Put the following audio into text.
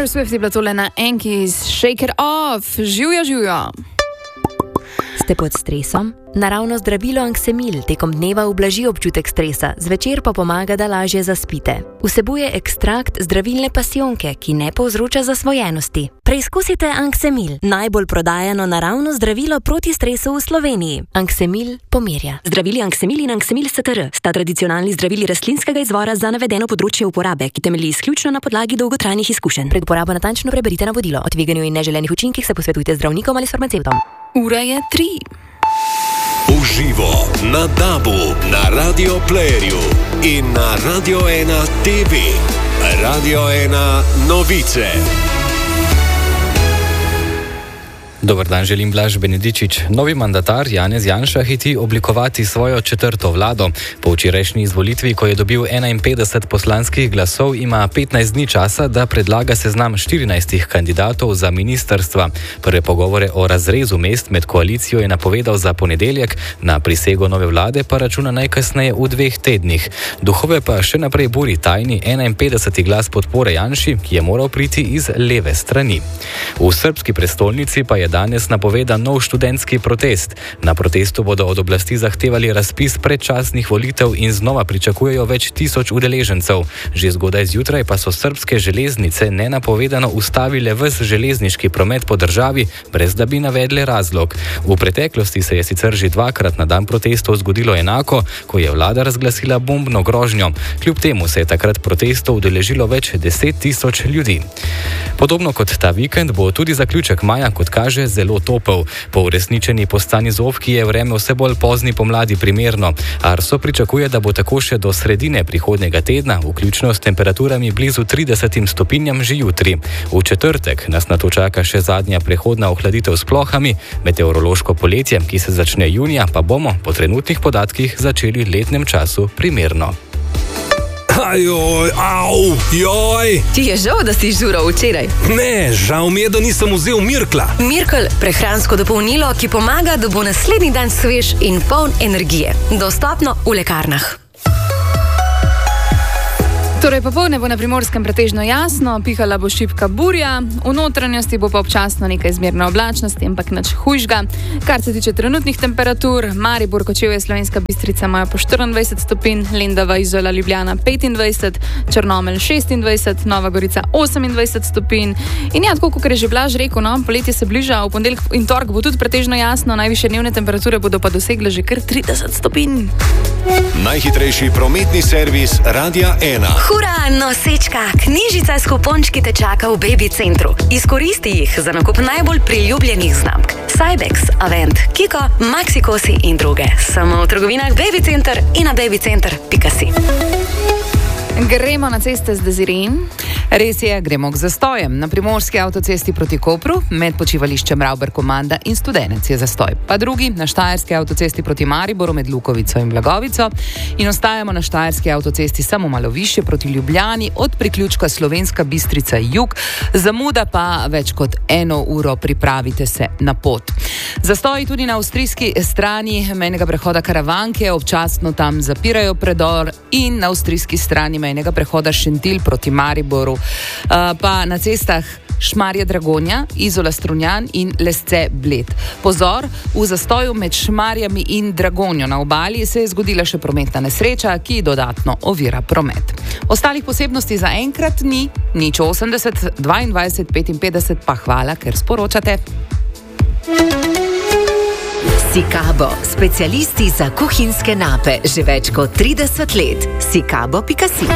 Taylor Swift je bila tole na Enkies, Shake It Off, živjo. Ste pod stresom? Naravno zdravilo Anksemil tekom dneva ublaži občutek stresa, zvečer pa pomaga, da lažje zaspite. Vsebuje ekstrakt zdravilne pasijonke, ki ne povzroča zasvojenosti. Preizkusite Anksemil, najbolj prodajano naravno zdravilo proti stresu v Sloveniji. Anksemil pomirja. Zdravili Anksemil in Anksemil STR sta tradicionalni zdravili rastlinskega izvora za navedeno področje uporabe, ki temelji izključno na podlagi dolgotrajnih izkušenj. Pred uporabo natančno preberite navodilo. O tveganju in neželenih učinkih se posvetujte z zdravnikom ali s farmacevtom. Ura je 3. Uživo na DAB-u, na Radio Playerju in na Radio 1 TV. Radio 1 novice. Dober dan, želim Blaž Benedičič. Novi mandatar Janez Janša hiti oblikovati svojo četrto vlado. Po včerajšnji izvolitvi, ko je dobil 51 poslanskih glasov, ima 15 dni časa, da predlaga seznam 14 kandidatov za ministrstva. Prve pogovore o razrezu mest med koalicijo je napovedal za ponedeljek, na prisego nove vlade pa računa najkasneje v 2 tednih. Duhove pa še naprej buri tajni 51. glas podpore Janši, ki je moral priti iz leve strani. V srbski prestolnici pa je danes napovedan nov študentski protest. Na protestu bodo od oblasti zahtevali razpis predčasnih volitev in znova pričakujejo več tisoč udeležencev. Že zgodaj zjutraj pa so srbske železnice nenapovedano ustavile ves železniški promet po državi, brez da bi navedle razlog. V preteklosti se je sicer že 2-krat na dan protestov zgodilo enako, ko je vlada razglasila bombno grožnjo. Kljub temu se je takrat protestov udeležilo več 10 tisoč ljudi. Podobno kot ta vikend bo tudi zaključek maja, kot kaže, zelo topel. Po uresničeni postanji zofki je vreme vse bolj pozni pomladi primerno. Arso pričakuje, da bo tako še do sredine prihodnjega tedna, vključno s temperaturami blizu 30 stopinjam že jutri. V četrtek nas nato čaka še zadnja prehodna ohladitev s plohami, meteorološko poletje, ki se začne junija, pa bomo po trenutnih podatkih začeli letnem času primerno. Ajoj, au, joj! Ti je žal, da si žural včeraj? Ne, žal mi je, da nisem vzel Mirkla. Mirkel, prehransko dopolnilo, ki pomaga, da bo naslednji dan svež in poln energije. Dostopno v lekarnah. Torej, popoldne bo na Primorskem pretežno jasno, pihala bo šibka burja, v notranjosti bo pa občasno nekaj zmerne oblačnosti, ampak nič hujšga. Kar se tiče trenutnih temperatur, Maribor, Kočevje, Slovenska Bistrica imajo po 24 stopinj, Lendava, Izola, Ljubljana 25, Črnomelj 26, Nova Gorica 28 stopinj. In ja, tako kot je že Blaž rekel, no, poletje se bliža, v ponedeljek in torek bo tudi pretežno jasno, najvišje dnevne temperature bodo pa dosegle že kar 30 stopinj. Najhitrejši prometni servis Radia 1. Hura, nosečka, knjižica s kupončki te čaka v Baby Centru. Izkoristi jih za nakup najbolj priljubljenih znamk. Cybex, Avent, Kiko, Maxikosi in druge. Samo v trgovinah Baby Center in na babycenter.si. Gremo na ceste z Dezirijem. Res je, gremo k zastojem. Na primorski avtocesti proti Kopru, med počivališčem Ravber-Komanda in Studenec je zastoj. Pa drugi na štajerski avtocesti proti Mariboru med Lukovico in Blagovico. In ostajamo na štajerski avtocesti samo malo više proti Ljubljani od priključka Slovenska Bistrica jug. Zamuda pa več kot 1 uro, pripravite se na pot. Zastoji tudi na avstrijski strani mejnega prehoda Karavanke, občasno tam zapirajo predor, in na avstrijski strani mejnega prehoda Šentilj proti Mariboru. Pa na cestah Šmarje Dragonja, Izola Strunjan in Lesce Bled. Pozor, v zastoju med Šmarjami in Dragonjo na obali se je zgodila še prometna nesreča, ki dodatno ovira promet. Ostalih posebnosti za enkrat ni, nič 80 22 55, pa hvala, ker sporočate. Sikabo, specialisti za kuhinjske nape, že več kot 30 let. Sikabo.si